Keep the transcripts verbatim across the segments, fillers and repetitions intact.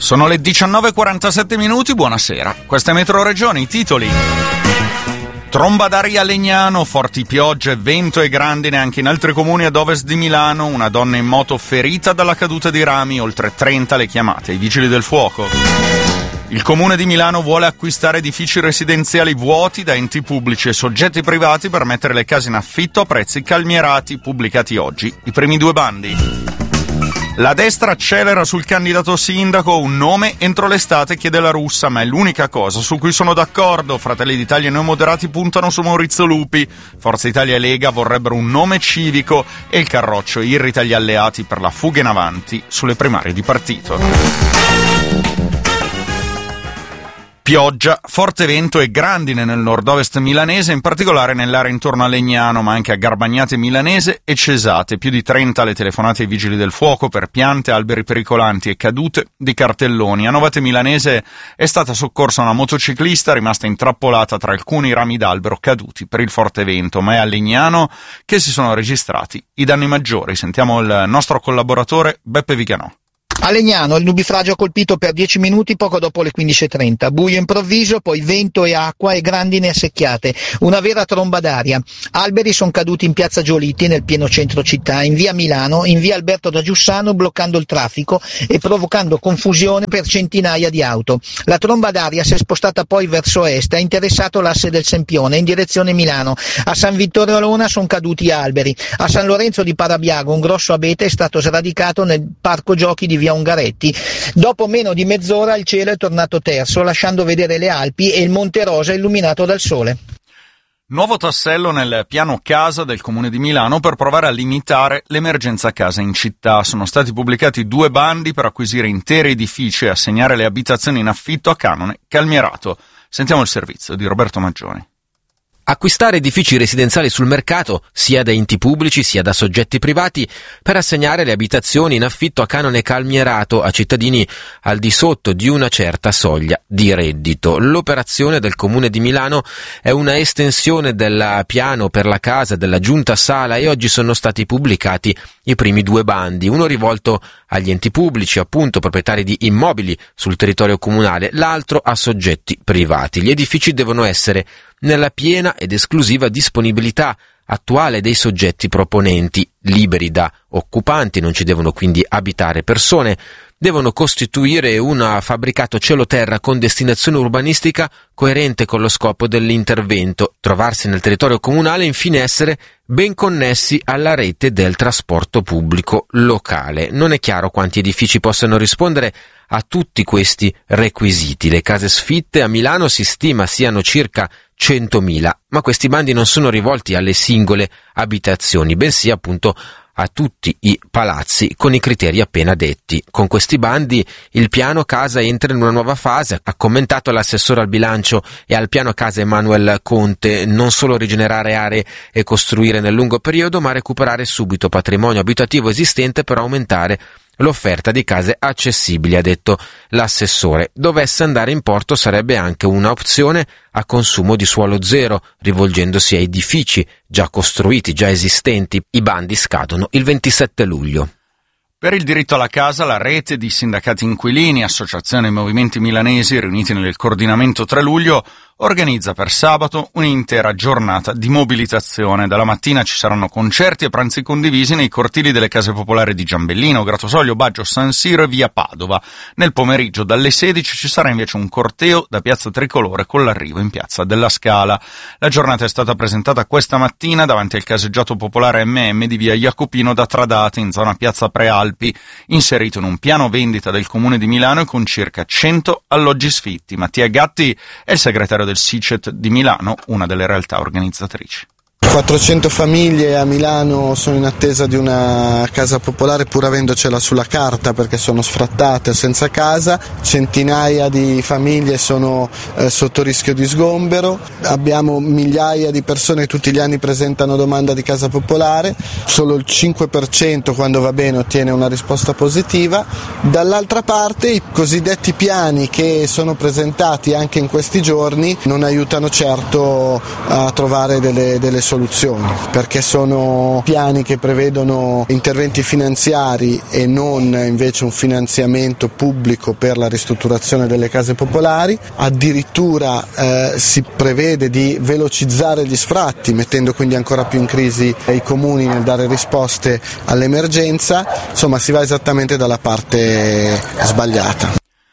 Sono le diciannove e quarantasette minuti, buonasera. Questa è Metro Regione, i titoli. Tromba d'aria a Legnano, forti piogge, vento e grandine anche in altri comuni ad ovest di Milano. Una donna in moto ferita dalla caduta di rami, oltre trenta le chiamate ai vigili del fuoco. Il comune di Milano vuole acquistare edifici residenziali vuoti da enti pubblici e soggetti privati per mettere le case in affitto a prezzi calmierati, pubblicati oggi i primi due bandi. La destra accelera sul candidato sindaco, un nome entro l'estate chiede la Russa, ma è l'unica cosa su cui sono d'accordo. Fratelli d'Italia e Neomoderati puntano su Maurizio Lupi, Forza Italia e Lega vorrebbero un nome civico e il Carroccio irrita gli alleati per la fuga in avanti sulle primarie di partito. Pioggia, forte vento e grandine nel nord-ovest milanese, in particolare nell'area intorno a Legnano, ma anche a Garbagnate Milanese e Cesate. Più di trenta le telefonate ai vigili del fuoco per piante, alberi pericolanti e cadute di cartelloni. A Novate Milanese è stata soccorsa una motociclista rimasta intrappolata tra alcuni rami d'albero caduti per il forte vento, ma è a Legnano che si sono registrati i danni maggiori. Sentiamo il nostro collaboratore Beppe Viganò. A Legnano il nubifragio ha colpito per dieci minuti poco dopo le quindici e trenta, buio improvviso, poi vento e acqua e grandine secchiate, una vera tromba d'aria. Alberi sono caduti in piazza Giolitti nel pieno centro città, in via Milano, in via Alberto da Giussano, bloccando il traffico e provocando confusione per centinaia di auto. La tromba d'aria si è spostata poi verso est, ha interessato l'asse del Sempione in direzione Milano. A San Vittorio Alona sono caduti alberi, a San Lorenzo di Parabiago un grosso abete è stato sradicato nel parco giochi di via Ungaretti. Dopo meno di mezz'ora il cielo è tornato terso, lasciando vedere le Alpi e il Monte Rosa illuminato dal sole. Nuovo tassello nel piano casa del Comune di Milano per provare a limitare l'emergenza casa in città. Sono stati pubblicati due bandi per acquisire interi edifici e assegnare le abitazioni in affitto a canone calmierato. Sentiamo il servizio di Roberto Maggioni. Acquistare edifici residenziali sul mercato, sia da enti pubblici sia da soggetti privati, per assegnare le abitazioni in affitto a canone calmierato a cittadini al di sotto di una certa soglia di reddito. L'operazione del Comune di Milano è una estensione del piano per la casa della Giunta Sala e oggi sono stati pubblicati i primi due bandi, uno rivolto agli enti pubblici, appunto proprietari di immobili sul territorio comunale, l'altro a soggetti privati. Gli edifici devono essere nella piena ed esclusiva disponibilità attuale dei soggetti proponenti, liberi da occupanti, non ci devono quindi abitare persone, devono costituire un fabbricato cielo-terra con destinazione urbanistica coerente con lo scopo dell'intervento, trovarsi nel territorio comunale e infine essere ben connessi alla rete del trasporto pubblico locale. Non è chiaro quanti edifici possano rispondere a tutti questi requisiti. Le case sfitte a Milano si stima siano circa centomila, ma questi bandi non sono rivolti alle singole abitazioni, bensì appunto a tutti i palazzi con i criteri appena detti. Con questi bandi il piano casa entra in una nuova fase, ha commentato l'assessore al bilancio e al piano casa Emanuel Conte, non solo rigenerare aree e costruire nel lungo periodo, ma recuperare subito patrimonio abitativo esistente per aumentare l'offerta di case accessibili, ha detto l'assessore. Dovesse andare in porto sarebbe anche una opzione a consumo di suolo zero, rivolgendosi a edifici già costruiti, già esistenti. I bandi scadono il ventisette luglio. Per il diritto alla casa, la rete di sindacati inquilini, associazioni e movimenti milanesi riuniti nel coordinamento tre luglio organizza per sabato un'intera giornata di mobilitazione. Dalla mattina ci saranno concerti e pranzi condivisi nei cortili delle case popolari di Giambellino, Gratosoglio, Baggio, San Siro e via Padova. Nel pomeriggio dalle sedici ci sarà invece un corteo da Piazza Tricolore con l'arrivo in Piazza della Scala. La giornata è stata presentata questa mattina davanti al caseggiato popolare M M di via Jacopino da Tradate in zona Piazza Prealpi, inserito in un piano vendita del Comune di Milano e con circa cento alloggi sfitti. Mattia Gatti è il segretario del SICET di Milano, una delle realtà organizzatrici. quattrocento famiglie a Milano sono in attesa di una casa popolare pur avendocela sulla carta perché sono sfrattate o senza casa, centinaia di famiglie sono eh, sotto rischio di sgombero, abbiamo migliaia di persone che tutti gli anni presentano domanda di casa popolare, solo il cinque per cento quando va bene ottiene una risposta positiva. Dall'altra parte i cosiddetti piani che sono presentati anche in questi giorni non aiutano certo a trovare delle, delle soluzioni. soluzioni, perché sono piani che prevedono interventi finanziari e non invece un finanziamento pubblico per la ristrutturazione delle case popolari. Addirittura eh, si prevede di velocizzare gli sfratti, mettendo quindi ancora più in crisi i comuni nel dare risposte all'emergenza. Insomma, si va esattamente dalla parte sbagliata.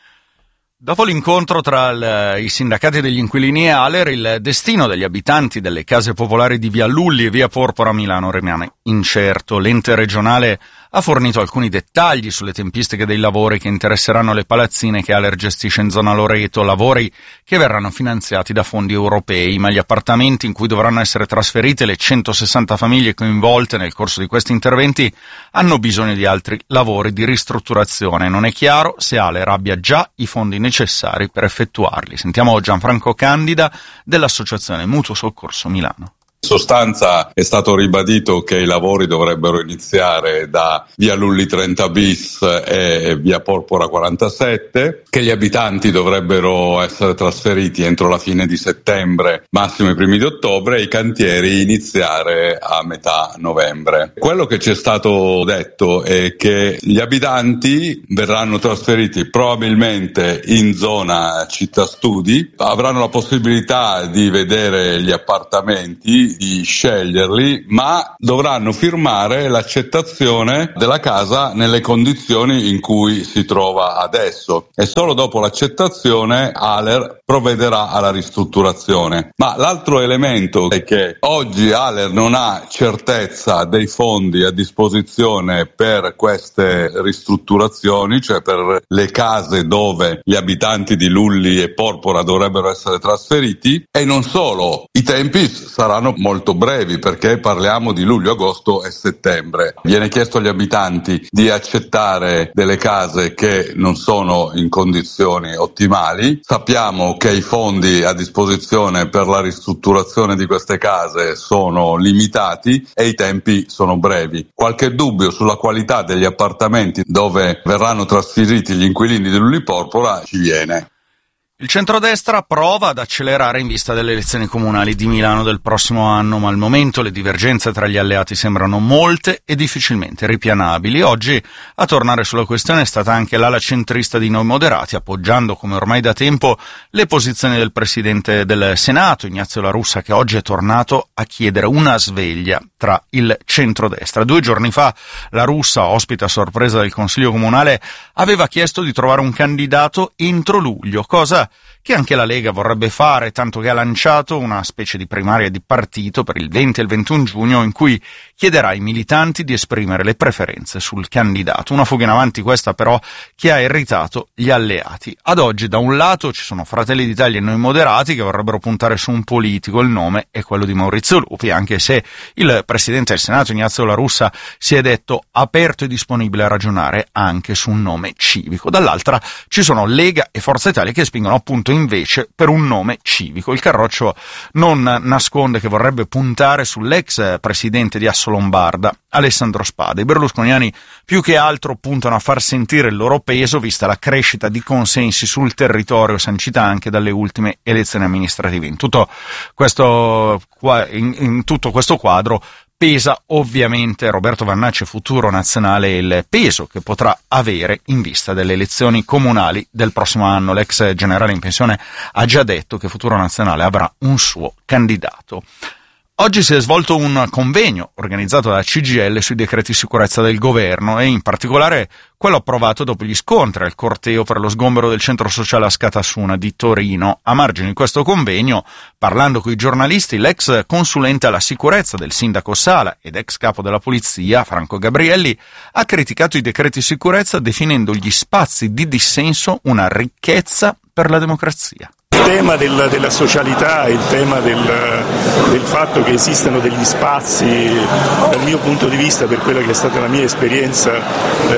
Dopo l'incontro tra il, i sindacati degli inquilini e Aler, il destino degli abitanti delle case popolari di Via Lulli e Via Porpora a Milano rimane incerto. L'ente regionale ha fornito alcuni dettagli sulle tempistiche dei lavori che interesseranno le palazzine che Aler gestisce in zona Loreto, lavori che verranno finanziati da fondi europei, ma gli appartamenti in cui dovranno essere trasferite le centosessanta famiglie coinvolte nel corso di questi interventi hanno bisogno di altri lavori di ristrutturazione. Non è chiaro se Aler abbia già i fondi necessari per effettuarli. Sentiamo Gianfranco Candida dell'Associazione Mutuo Soccorso Milano. In sostanza è stato ribadito che i lavori dovrebbero iniziare da Via Lulli trenta bis e Via Porpora quarantasette, che gli abitanti dovrebbero essere trasferiti entro la fine di settembre, massimo i primi di ottobre, e i cantieri iniziare a metà novembre. Quello che ci è stato detto è che gli abitanti verranno trasferiti probabilmente in zona città studi, avranno la possibilità di vedere gli appartamenti, di sceglierli, ma dovranno firmare l'accettazione della casa nelle condizioni in cui si trova adesso, e solo dopo l'accettazione Aler provvederà alla ristrutturazione. Ma l'altro elemento è che oggi Aler non ha certezza dei fondi a disposizione per queste ristrutturazioni, cioè per le case dove gli abitanti di Lulli e Porpora dovrebbero essere trasferiti, e non solo, i tempi saranno molto brevi, perché parliamo di luglio, agosto e settembre. Viene chiesto agli abitanti di accettare delle case che non sono in condizioni ottimali. Sappiamo che i fondi a disposizione per la ristrutturazione di queste case sono limitati e i tempi sono brevi. Qualche dubbio sulla qualità degli appartamenti dove verranno trasferiti gli inquilini di Lulli Porpora ci viene. Il centrodestra prova ad accelerare in vista delle elezioni comunali di Milano del prossimo anno, ma al momento le divergenze tra gli alleati sembrano molte e difficilmente ripianabili. Oggi a tornare sulla questione è stata anche l'ala centrista di Noi Moderati, appoggiando come ormai da tempo le posizioni del presidente del Senato, Ignazio La Russa, che oggi è tornato a chiedere una sveglia tra il centrodestra. Due giorni fa La Russa, ospite a sorpresa del Consiglio Comunale, aveva chiesto di trovare un candidato entro luglio, cosa che anche la Lega vorrebbe fare, tanto che ha lanciato una specie di primaria di partito per il venti e il ventuno giugno in cui chiederà ai militanti di esprimere le preferenze sul candidato. Una fuga in avanti questa però che ha irritato gli alleati. Ad oggi da un lato ci sono Fratelli d'Italia e Noi Moderati che vorrebbero puntare su un politico, il nome è quello di Maurizio Lupi, anche se il Presidente del Senato Ignazio La Russa si è detto aperto e disponibile a ragionare anche su un nome civico. Dall'altra ci sono Lega e Forza Italia che spingono appunto invece per un nome civico. Il Carroccio non nasconde che vorrebbe puntare sull'ex presidente di Assolombarda, Alessandro Spada. I berlusconiani più che altro puntano a far sentire il loro peso, vista la crescita di consensi sul territorio sancita anche dalle ultime elezioni amministrative. In tutto questo, in, in tutto questo quadro pesa ovviamente Roberto Vannacci, futuro nazionale, il peso che potrà avere in vista delle elezioni comunali del prossimo anno. L'ex generale in pensione ha già detto che Futuro Nazionale avrà un suo candidato. Oggi si è svolto un convegno organizzato dalla C G I L sui decreti sicurezza del governo e in particolare quello approvato dopo gli scontri al corteo per lo sgombero del centro sociale a Scatassuna di Torino. A margine di questo convegno, parlando con i giornalisti, l'ex consulente alla sicurezza del sindaco Sala ed ex capo della polizia, Franco Gabrielli, ha criticato i decreti sicurezza definendo gli spazi di dissenso una ricchezza per la democrazia. Il tema del, della socialità, il tema del, del fatto che esistano degli spazi, dal mio punto di vista, per quella che è stata la mia esperienza, eh,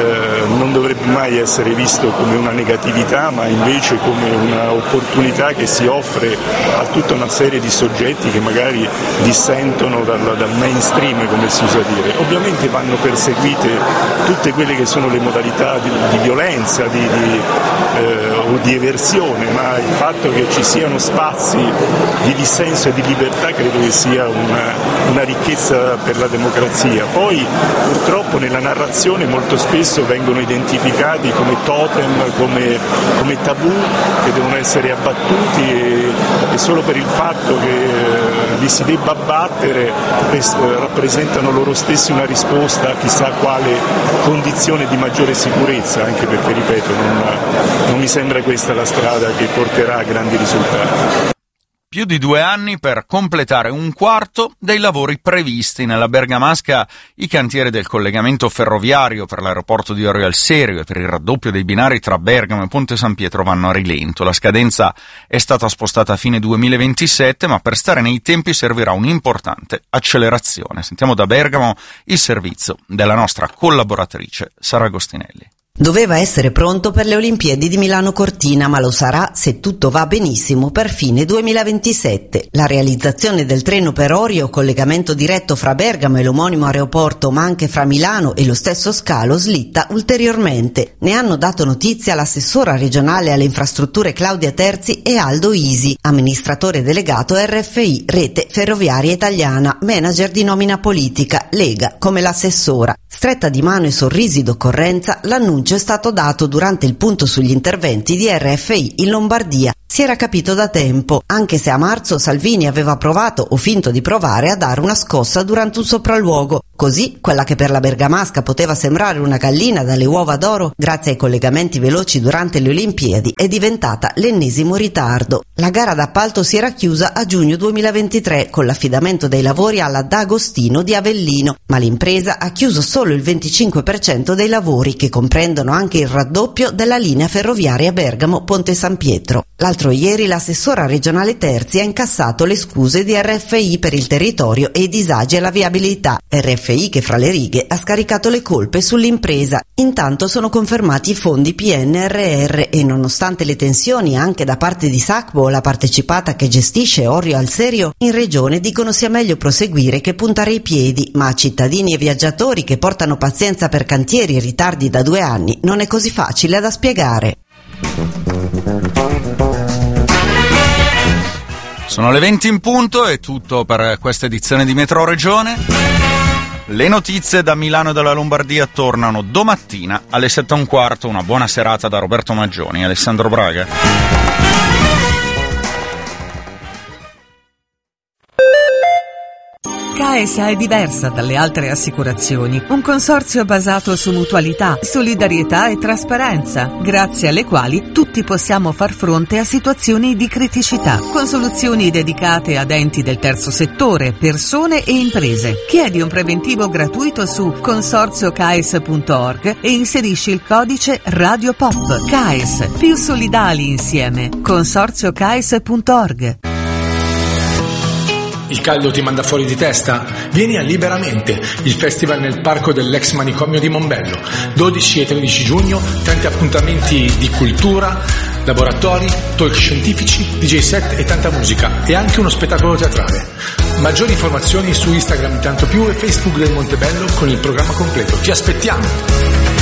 non dovrebbe mai essere visto come una negatività, ma invece come un'opportunità che si offre a tutta una serie di soggetti che magari dissentono dal, dal mainstream, come si usa dire. Ovviamente vanno perseguite tutte quelle che sono le modalità di, di violenza, di, di, eh, o di eversione, ma il fatto che ci siano spazi di dissenso e di libertà credo che sia una, una ricchezza per la democrazia. Poi purtroppo nella narrazione molto spesso vengono identificati come totem, come, come tabù che devono essere abbattuti e, e solo per il fatto che eh, li si debba abbattere eh, rappresentano loro stessi una risposta a chissà quale condizione di maggiore sicurezza, anche perché ripeto non, non mi sembra questa la strada che porterà a grandi risultati. Più di due anni per completare un quarto dei lavori previsti nella Bergamasca. I cantieri del collegamento ferroviario per l'aeroporto di Orio al Serio e per il raddoppio dei binari tra Bergamo e Ponte San Pietro vanno a rilento. La scadenza è stata spostata a fine duemilaventisette, ma per stare nei tempi servirà un'importante accelerazione. Sentiamo da Bergamo il servizio della nostra collaboratrice Sara Agostinelli. Doveva essere pronto per le Olimpiadi di Milano Cortina, ma lo sarà, se tutto va benissimo, per fine duemilaventisette. La realizzazione del treno per Orio, collegamento diretto fra Bergamo e l'omonimo aeroporto, ma anche fra Milano e lo stesso scalo, slitta ulteriormente. Ne hanno dato notizia l'assessora regionale alle infrastrutture Claudia Terzi e Aldo Isi, amministratore delegato R F I, Rete Ferroviaria Italiana, manager di nomina politica, Lega, come l'assessora. Stretta di mano e sorrisi d'occorrenza, l'annuncio è stato dato durante il punto sugli interventi di R F I in Lombardia. Si era capito da tempo, anche se a marzo Salvini aveva provato o finto di provare a dare una scossa durante un sopralluogo. Così, quella che per la Bergamasca poteva sembrare una gallina dalle uova d'oro, grazie ai collegamenti veloci durante le Olimpiadi, è diventata l'ennesimo ritardo. La gara d'appalto si era chiusa a giugno duemilaventitré con l'affidamento dei lavori alla D'Agostino di Avellino, ma l'impresa ha chiuso solo il venticinque per cento dei lavori, che comprendono anche il raddoppio della linea ferroviaria Bergamo-Ponte San Pietro. L'altro ieri l'assessora regionale Terzi ha incassato le scuse di R F I per il territorio e i disagi alla viabilità. R F I che fra le righe ha scaricato le colpe sull'impresa. Intanto sono confermati i fondi P N R R e nonostante le tensioni anche da parte di Sacbo, la partecipata che gestisce Orio al Serio, in regione dicono sia meglio proseguire che puntare i piedi, ma a cittadini e viaggiatori che portano pazienza per cantieri e ritardi da due anni non è così facile da spiegare. Sono le venti in punto, è tutto per questa edizione di Metro Regione. Le notizie da Milano e dalla Lombardia tornano domattina alle sette e un quarto. Una buona serata da Roberto Maggioni e Alessandro Braga. K S A è diversa dalle altre assicurazioni, un consorzio basato su mutualità, solidarietà e trasparenza, grazie alle quali tutti possiamo far fronte a situazioni di criticità, con soluzioni dedicate ad enti del terzo settore, persone e imprese. Chiedi un preventivo gratuito su consorzio K S punto org e inserisci il codice Radio Pop. K S, più solidali insieme. consorzio K S punto org. Il caldo ti manda fuori di testa? Vieni a Liberamente, il festival nel parco dell'ex manicomio di Mombello. dodici e tredici giugno, trenta appuntamenti di cultura, laboratori, talk scientifici, D J set e tanta musica, e anche uno spettacolo teatrale. Maggiori informazioni su Instagram Tanto Più e Facebook del Montebello con il programma completo. Ti aspettiamo!